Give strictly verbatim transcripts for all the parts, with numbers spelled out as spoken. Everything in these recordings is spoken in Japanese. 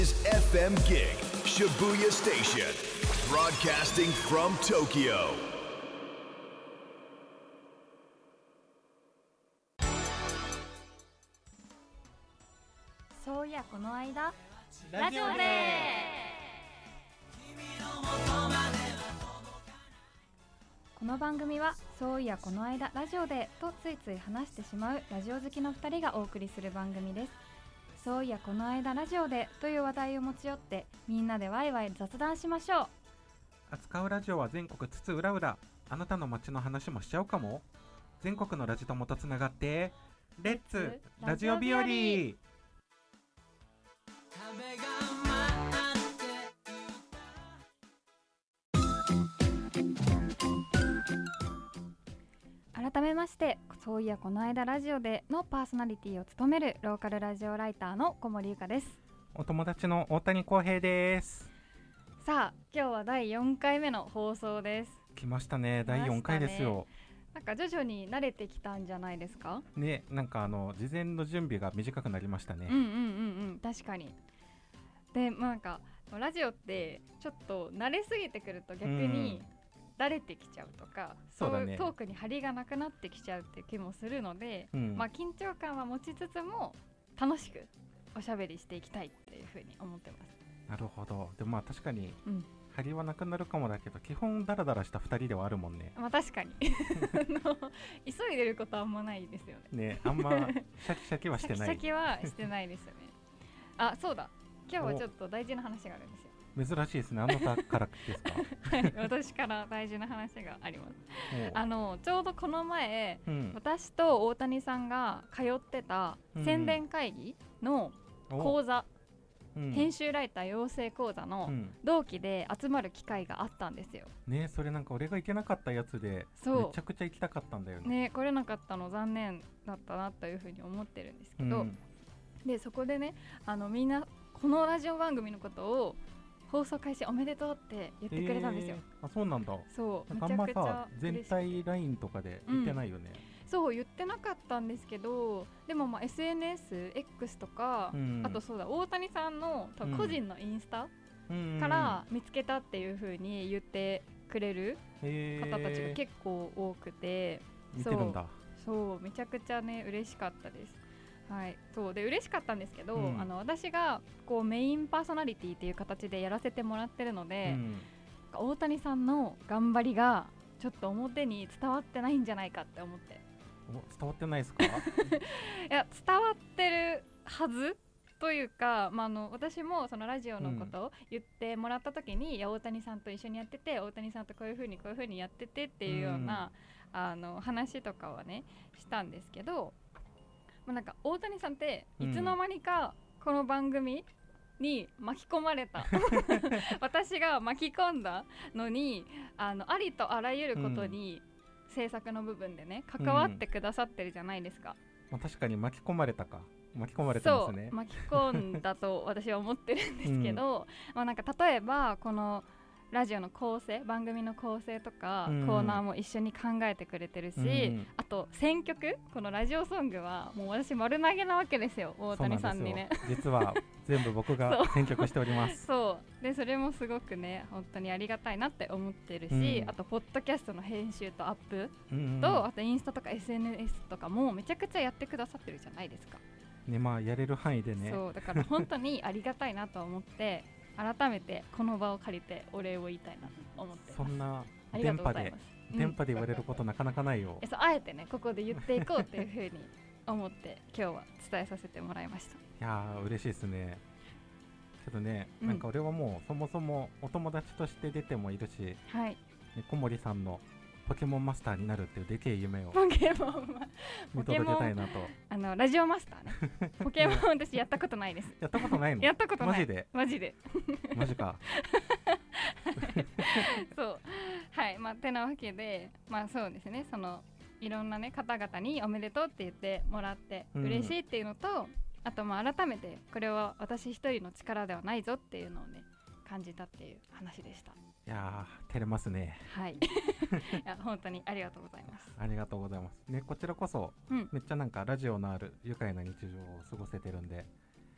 is エフエム Gig Shibuya Station broadcasting from Tokyo. そういやこの間ラジオでこの番組はそういやこの間ラジオでとついつい話してしまうラジオ好きのふたりがお送りする番組です。そういやこの間ラジオでという話題を持ち寄ってみんなでワイワイ雑談しましょう。 扱うラジオは全国津々浦々、あなたの街の話もしちゃうかも。全国のラジ友とつながってレッツラジオ日和。 改めましてそういやこの間ラジオでのパーソナリティを務めるローカルラジオライターの小森ゆかです。 お友達の大谷康平です。 さあ今日はだいよんかいめの放送です。 来ましたね。だいよんかいですよ。 なんか徐々に慣れてきたんじゃないですかね。なんかあの事前の準備が短くなりましたね。 うんうんうんうん確かに。で、まあ、なんかラジオってちょっと慣れすぎてくると逆に慣れてきちゃうとか、そう、そういうトークに張りがなくなってきちゃうっていう気もするので、うんまあ、緊張感は持ちつつも楽しくおしゃべりしていきたいっていうふうに思ってます。 なるほど。でもまあ確かに、うん張りはなくなるかもだけど基本ダラダラしたふたりではあるもんね。 まあ確かにの急いでることはあんまないですよね。 ねあんまシャキシャキはしてない。 シャキシャキはしてないですよねあそうだ今日はちょっと大事な話があるんですよ。 珍しいですね。あなたからですかはい私から大事な話がありますあのちょうどこの前、うん、私と大谷さんが通ってた宣伝会議の講座、うん、編集ライター養成講座の同期で集まる機会があったんですよ、 うん、ねそれなんか俺が行けなかったやつでめちゃくちゃ行きたかったんだよ ね, ね来れなかったの残念だったなというふうに思ってるんですけど、うん、でそこでねあのみんなこのラジオ番組のことを放送開始おめでとうって言ってくれたんですよ、 えー、あそうなんだ。 そうめちゃくちゃ全体 ライン とかで言ってないよね、 うん、そう言ってなかったんですけどでもまあ エスエヌエス、X とか、うん、あとそうだ大谷さんの多分個人のインスタから見つけたっていう風に言ってくれる方たちが結構多くて、 見てるんだ。 そう、そうめちゃくちゃね嬉しかったです。はい、そうで嬉しかったんですけど、うん、あの私がこうメインパーソナリティっていう形でやらせてもらってるので、うん、大谷さんの頑張りがちょっと表に伝わってないんじゃないかって思って。 伝わってないですかいや伝わってるはずというか、まあ、あの私もそのラジオのことを言ってもらった時に、うん、いや大谷さんと一緒にやってて大谷さんとこういう風にこういう風にやっててっていうような、うん、あの話とかはねしたんですけどなんか大谷さんっていつの間にかこの番組に巻き込まれた、うん、私が巻き込んだのに あのありとあらゆることに制作の部分でね関わってくださってるじゃないですか、 うんまあ、確かに巻き込まれたか巻き込まれてますね。 そう巻き込んだと私は思ってるんですけど、うんまあ、なんか例えばこのラジオの構成番組の構成とか、うん、コーナーも一緒に考えてくれてるし、うん、あと選曲このラジオソングはもう私丸投げなわけですよ大谷さんにね。 実は全部僕が選曲しておりますそうでそれもすごくね本当にありがたいなって思ってるし、うん、あとポッドキャストの編集とアップと、うんうん、あとインスタとか エスエヌエス とかもめちゃくちゃやってくださってるじゃないですかね。まあやれる範囲でね。 そうだから本当にありがたいなと思って改めてこの場を借りてお礼を言いたいなと思ってます。 そんな電波で電波で言われることなかなかないよ、 うん、そうあえてねここで言っていこうっていう風に思って今日は伝えさせてもらいました。いやー嬉しいですね。けどね、うん、なんか俺はもうそもそもお友達として出てもいるし、はいね、小森さんのポケモンマスターになるっていうでけえ夢をポケモン見届けたいなと。 あのラジオマスターねポケモン私やったことないですやったことないのやったことないマジでマジでマジかそうはいまあてなわけでまあそうですねそのいろんなね方々におめでとうって言ってもらって嬉しいっていうのと、うん、あとまあ改めてこれは私一人の力ではないぞっていうのをね感じたっていう話でした。 いやー照れますね。 はいいや本当にありがとうございます。 ありがとうございますね。こちらこそ、うん、めっちゃなんかラジオのある愉快な日常を過ごせてるんで、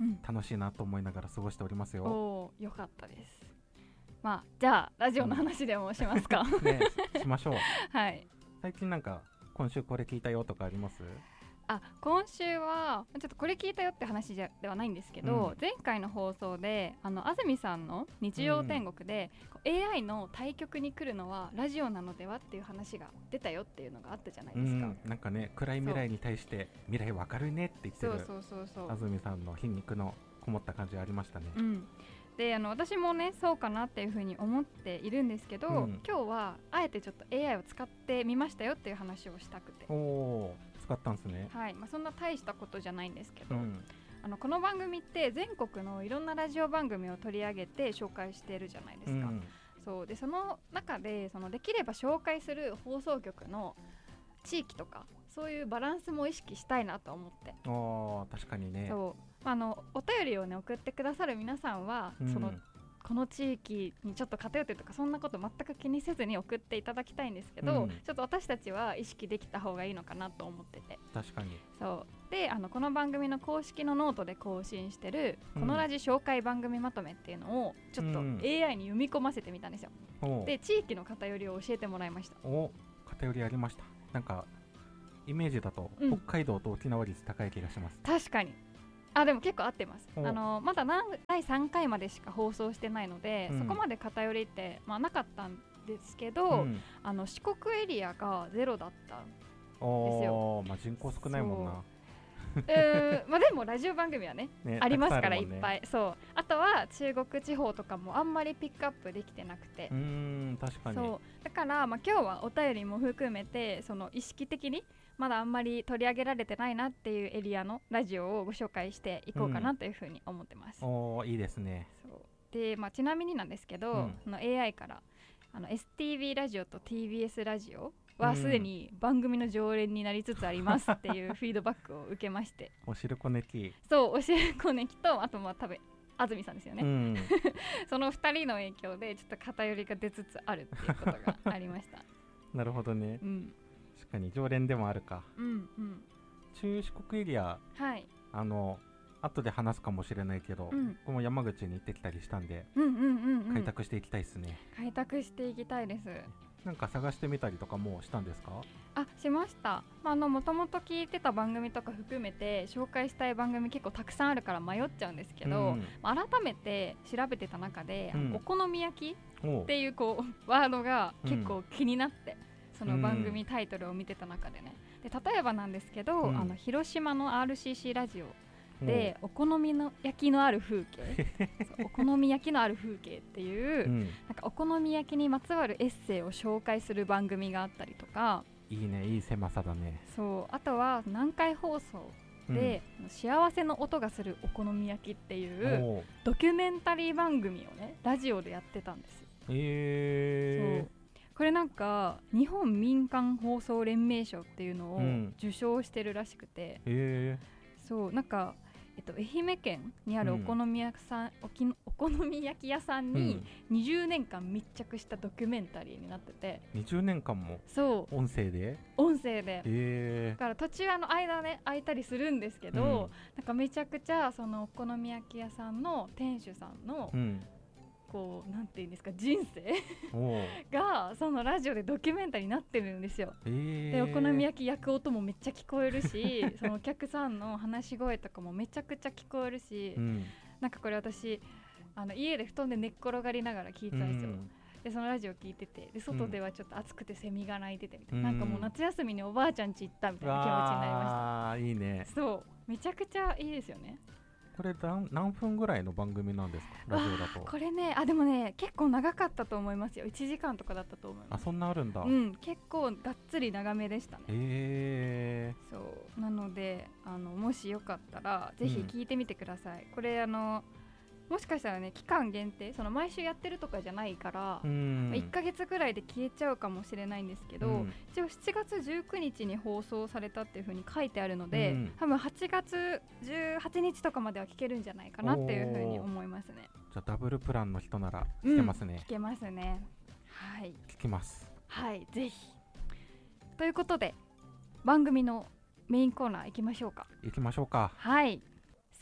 うん、 楽しいなと思いながら過ごしておりますよ。 おー、よかったです。まあじゃあラジオの話でもしますか、 うん、ね、しましょう。 はい。 最近なんか今週これ聞いたよとかあります？ あ、今週はちょっとこれ聞いたよって話じゃではないんですけど、うん、前回の放送であの安住さんの日曜天国で、うん、エーアイ の対局に来るのはラジオなのではっていう話が出たよっていうのがあったじゃないですか、 うん、なんかね、暗い未来に対して未来わかるねって言ってる安住さんの皮肉のこもった感じがありましたね、 うん、であの私もねそうかなっていうふうに思っているんですけど、うん、今日はあえてちょっと エーアイ を使ってみましたよっていう話をしたくて。 おー、使ったんですね。 はい、まあ、そんな大したことじゃないんですけど、うん、あのこの番組って全国のいろんなラジオ番組を取り上げて紹介しているじゃないですか、うん、そうでその中でそのできれば紹介する放送局の地域とかそういうバランスも意識したいなと思って。 あー、確かにね。 そうあのお便りをね送ってくださる皆さんは、うん、そのこの地域にちょっと偏ってるとかそんなこと全く気にせずに送っていただきたいんですけど、うん、ちょっと私たちは意識できた方がいいのかなと思ってて。 確かに。 そうであのこの番組の公式のノートで更新してる、うん、このラジ紹介番組まとめっていうのをちょっと エーアイ に読み込ませてみたんですよ、うん、で地域の偏りを教えてもらいました。 お、偏りありました。なんかイメージだと北海道と沖縄率高い気がします、 うん、確かに。あ、でも結構合ってます。あのまだだいさんかいまでしか放送してないので、うん、そこまで偏りって、まあ、なかったんですけど、うん、あの四国エリアがゼロだったんですよ。 まあ、人口少ないもんな。 うまあ、でもラジオ番組は ね, ねありますから、ね、いっぱい。そうあとは中国地方とかもあんまりピックアップできてなくて。 うーん、確かに。 そうだから、まあ、今日はお便りも含めてその意識的にまだあんまり取り上げられてないなっていうエリアのラジオをご紹介していこうかなというふうに思ってます、 うん、おー、いいですね。 そうで、まあ、ちなみになんですけど、うん、の エーアイ からあの エスティービー ラジオと ティービーエス ラジオはすでに番組の常連になりつつありますっていうフィードバックを受けまして。 おしるこねき。 そう、おしるこねきとあとまあ多分安住さんですよね、うん、そのふたりの影響でちょっと偏りが出つつあるっていうことがありましたなるほどね、うん、確かに常連でもあるか、 うんうん、 中四国エリア、 はい、 あの後で話すかもしれないけど、うん、この山口に行ってきたりしたんで、 うんうんうんうん、 開拓していきたいですね。 開拓していきたいです。 なんか探してみたりとかもしたんですか？ あ、しました。まあ、あのもともと聞いてた番組とか含めて紹介したい番組結構たくさんあるから迷っちゃうんですけど、うん、改めて調べてた中で、うん、お好み焼きっていうこうワードが結構気になって、うん、その番組タイトルを見てた中でね。で例えばなんですけど、うん、あの広島の アールシーシー ラジオでお好みの焼きのある風景お好み焼きのある風景っていう、うん、なんかお好み焼きにまつわるエッセイを紹介する番組があったりとか。 いいね、いい狭さだね。 そうあとは南海放送で、うん、幸せの音がするお好み焼きっていうドキュメンタリー番組をねラジオでやってたんです。 へー。 そうこれなんか日本民間放送連盟賞っていうのを受賞してるらしくて、 うん、へー。そうなんかえっと、愛媛県にあるお好み焼きさん、うん、おきお好み焼き屋さんににじゅうねんかん密着したドキュメンタリーになってて、 にじゅうねんかんもそう音声で音声で、 へー。 だから途中あの間ね空いたりするんですけど、うん、なんかめちゃくちゃそのお好み焼き屋さんの店主さんの、うんこうなんていうんですか人生がそのラジオでドキュメンタリーになってるんですよ、 えー、 でお好み焼き焼く音もめっちゃ聞こえるしそのお客さんの話し声とかもめちゃくちゃ聞こえるし、うん、なんかこれ私あの家で布団で寝っ転がりながら聞いてたんですよ、うん、でそのラジオ聞いててで外ではちょっと暑くてセミが鳴いててみたいな、うん、なんかもう夏休みにおばあちゃん家行ったみたいな気持ちになりました。 あーいいね。 そうめちゃくちゃいいですよね。 これ何分ぐらいの番組なんですかラジオだと。 これねあでもね結構長かったと思いますよ。いちじかんとかだったと思います。 あそんなあるんだ。 うん結構がっつり長めでしたね。 へー。 そうなのであのもしよかったらぜひ聞いてみてください、うん、これあのもしかしたらね期間限定その毎週やってるとかじゃないから、うんまあ、いっかげつぐらいで消えちゃうかもしれないんですけど、うん、一応しちがつじゅうくにちに放送されたっていう風に書いてあるので、うん、多分はちがつじゅうはちにちとかまでは聞けるんじゃないかなっていう風に思いますね。 じゃあダブルプランの人なら聞けますね、 うん、聞けますね。はい聞きます。 はいぜひということで番組のメインコーナー行きましょうか。 行きましょうか。 はい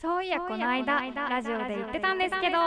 そういやこの間ラジオで言ってたんですけど、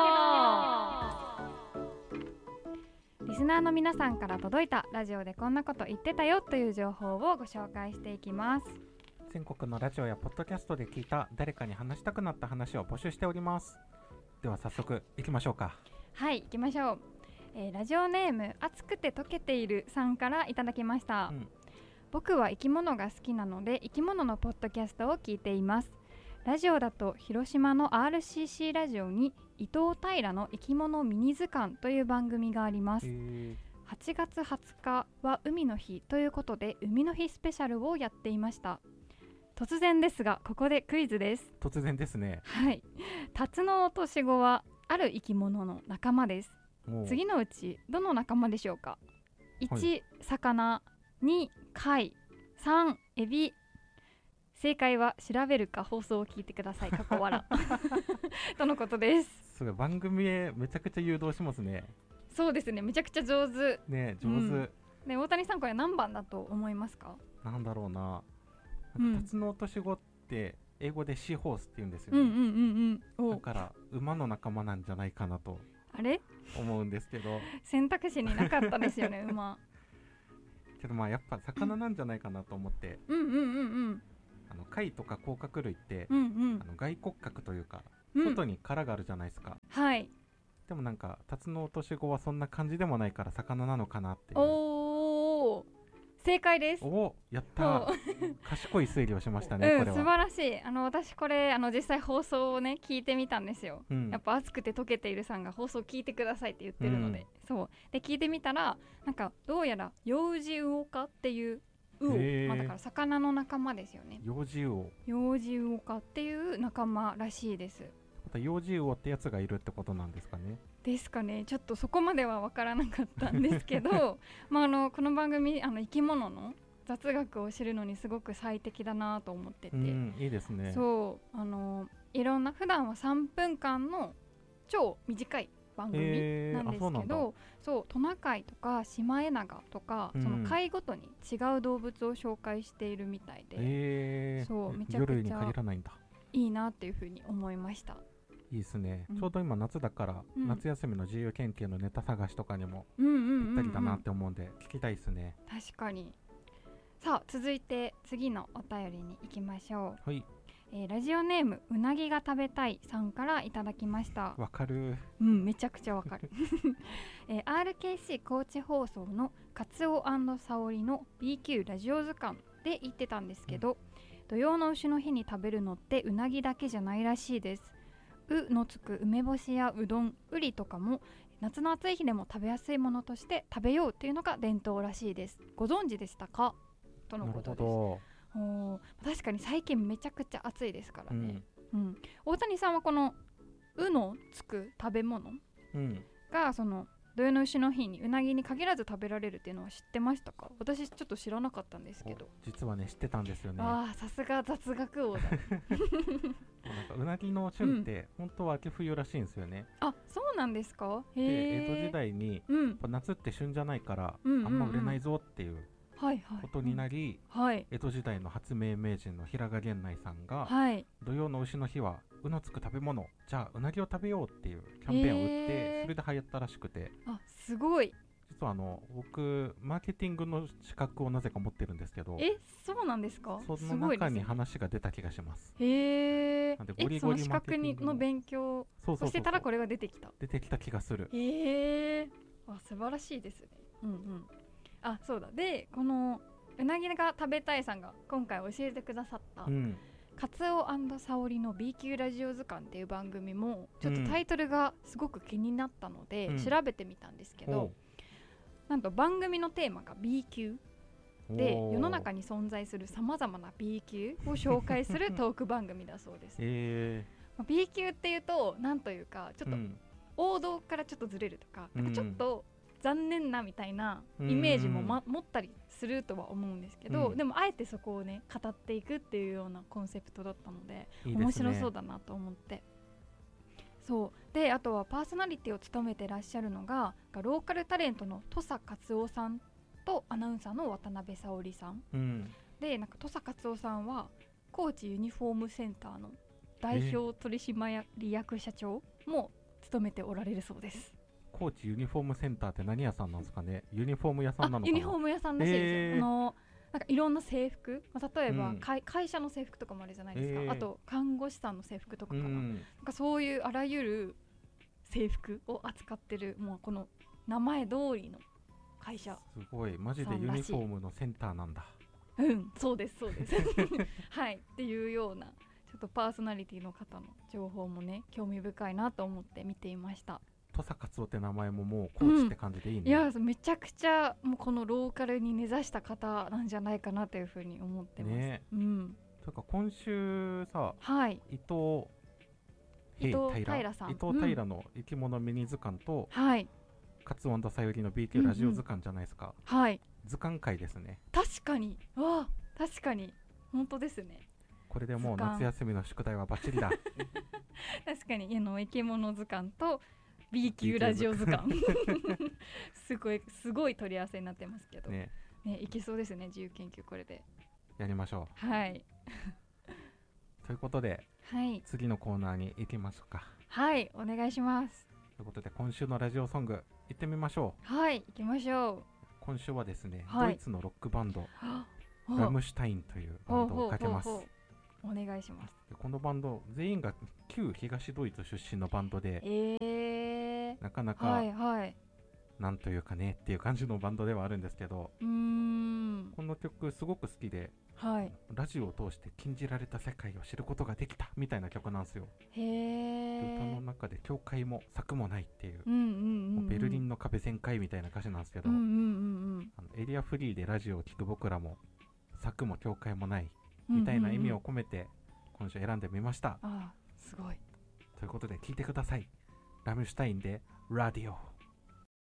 リスナーの皆さんから届いたラジオでこんなこと言ってたよという情報をご紹介していきます。 全国のラジオやポッドキャストで聞いた誰かに話したくなった話を募集しております。では早速行きましょうか。 はい行きましょう。えー、ラジオネーム熱くて溶けているさんからいただきました、うん、僕は生き物が好きなので生き物のポッドキャストを聞いています。ラジオだと広島の アールシーシー ラジオに伊藤平の生き物ミニ図鑑という番組があります。はちがつはつかは海の日ということで海の日スペシャルをやっていました。突然ですがここでクイズです。 突然ですね。 はい。タツノオトシゴはある生き物の仲間です。次のうちどの仲間でしょうか。いち、はい、魚、に貝、さんエビ。正解は調べるか放送を聞いてください過去笑とのことです。 すごい番組へめちゃくちゃ誘導しますね。 そうですねめちゃくちゃ上手ね上手、うん、 で大谷さんこれ何番だと思いますか。 なんだろうな、タツノオトシゴって英語でシーホースって言うんですよね、 うんうんうんうん、 だから馬の仲間なんじゃないかなとあれ思うんですけど選択肢になかったですよね馬けどまあやっぱ魚なんじゃないかなと思って、 うんうんうんうんあの貝とか甲殻類って、 うんうん、 あの外骨格というか、うん、外に殻があるじゃないですか。 はいでもなんかタツノオトシゴはそんな感じでもないから魚なのかなっていう。 おー正解です。 おやった賢い推理をしましたね、うん、これは素晴らしい。あの私これあの実際放送をね聞いてみたんですよ、うん、やっぱ熱くて溶けているさんが放送聞いてくださいって言ってるので、うん、そうで聞いてみたらなんかどうやらヨウジウオ科っていうウオ、まあ、だから魚の仲間ですよね。 ヨウジウオヨウジウオ科っていう仲間らしいです。 ヨウジウオってやつがいるってことなんですかね。 ですかね。ちょっとそこまでは分からなかったんですけどまあ、あのこの番組あの生き物の雑学を知るのにすごく最適だなと思ってて、うん、 いいですね。 そうあのいろんな普段はさんぷんかんの超短い番組なんですけど、そうトナカイとかシマエナガとか、うん、その貝ごとに違う動物を紹介しているみたいで、 えー、 そうめちゃくちゃ魚類に限らないんだ。 いいなっていうふうに思いました。 いいですね、うん、ちょうど今夏だから、うん、夏休みの自由研究のネタ探しとかにもぴったりだなって思うんで聞きたいですね。 確かに。さあ続いて次のお便りに行きましょう。 はい、 えー、ラジオネームうなぎが食べたいさんからいただきました。 わかる。 うんめちゃくちゃわかる、えー、アールケーシー 高知放送のカツオ&サオリの ビーキュー ラジオ図鑑で言ってたんですけど、うん、土用の丑の日に食べるのってうなぎだけじゃないらしいです。うのつく梅干しやうどん、うりとかも夏の暑い日でも食べやすいものとして食べようっていうのが伝統らしいです。ご存知でしたかとのことです。お確かに最近めちゃくちゃ暑いですからね、うんうん、大谷さんはこのうのつく食べ物が、うん、その土用の丑の日にうなぎに限らず食べられるっていうのは知ってましたか。私ちょっと知らなかったんですけど。 実はね知ってたんですよね。 ああさすが雑学王だなんかうなぎの旬って本当は秋冬らしいんですよね、 うん、あそうなんですか。へで江戸時代に、うん、夏って旬じゃないから、うんうんうん、あんま売れないぞっていうことになり、 はいはい、 江戸時代の発明名人の平賀源内さんが、 はい、 土用の丑の日はうのつく食べ物じゃあうなぎを食べようっていうキャンペーンを打ってそれで流行ったらしくて。 あすごい。 実はあの僕マーケティングの資格をなぜか持ってるんですけど。 えそうなんですか。 その中に話が出た気がします。 へえ。 なんでゴリゴリマーケティングの資格にの勉強をしてたらこれが出てきた。 出てきた気がする。 へえ。あ素晴らしいですね。うんうん。あそうだ。でこのうなぎが食べたいさんが今回教えてくださった、うん、カツオ&サオリの ビーキュー ラジオ図鑑っていう番組もちょっとタイトルがすごく気になったので、うん、調べてみたんですけど、うん、なんと番組のテーマが ビーキュー で世の中に存在するさまざまな ビーキュー を紹介するトーク番組だそうです、 えーまあ、ビーキュー っていうとなんというかちょっと王道からちょっとずれるとか、うん、なんかちょっと残念なみたいなイメージも、ま、持ったりするとは思うんですけど、うん、でもあえてそこをね語っていくっていうようなコンセプトだったので、いいですね、面白そうだなと思って。そうであとはパーソナリティを務めてらっしゃるのがローカルタレントの土佐勝夫さんとアナウンサーの渡辺沙織さん、うん、でなんか土佐勝夫さんは高知ユニフォームセンターの代表取締役社長も務めておられるそうです。 高知ユニフォームセンターって何屋さんなんですかね。ユニフォーム屋さんなのかな。 ユニフォーム屋さんらしいですよ、えー、あのなんかいろんな制服、まあ、例えば、うん、会, 会社の制服とかもあるじゃないですか、えー、あと看護師さんの制服とかかな、うん、なんかそういうあらゆる制服を扱ってる、もうこの名前通りの会社。 すごい、マジでユニフォームのセンターなんだ。 うん、そうですそうですはいっていうようなちょっとパーソナリティの方の情報もね興味深いなと思って見ていました。 土佐カツオって名前ももう高知って感じでいいね、うん、 いやめちゃくちゃもうこのローカルに根ざした方なんじゃないかなというふうに思ってますね。うん、 というか今週さ、 はい、 伊藤伊藤平さん、 伊藤平の生き物ミニ図鑑と、 うん、はい、 カツオ&さゆりの ビーキュー ラジオ図鑑じゃないですか、 うんうん、はい、 図鑑会ですね。 確かに、わあ確かに本当ですね。 これでもう夏休みの宿題はバッチリだ確かにあの生き物図鑑と ビーキュー ラジオ図鑑すごいすごい取り合わせになってますけどね、ね、いけそうですね自由研究。これでやりましょう。はいということで、 はい、 次のコーナーに行きましょうか。 はい、お願いします。 ということで今週のラジオソング行ってみましょう。はい、行きましょう。 今週はですね、 はい、 ドイツのロックバンドラムシュタインというバンドをかけます。 ほうほうほうほう、お願いします。 このバンド全員が旧東ドイツ出身のバンドで、 えー、 なかなか、 はいはい、 なんというかねっていう感じのバンドではあるんですけど、 うーん、 この曲すごく好きで、 はい、 ラジオを通して禁じられた世界を知ることができたみたいな曲なんですよ。 へー、 歌の中で教会も柵もないっていう、 うんうんうんうん、 ベルリンの壁全開みたいな歌詞なんですけど、 うんうんうんうん、 あのエリアフリーでラジオを聴く僕らも柵も教会もないみたいな意味を込めて今週選んでみました。 ああ、すごい。 ということで聴いてください。ラムシュタインでラディオ。